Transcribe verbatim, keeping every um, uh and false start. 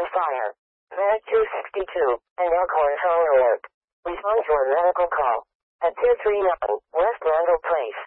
of fire. Medic two sixty-two, and Elkhorn Tower Alert. Respond to a medical call at two three nine West Randall Place.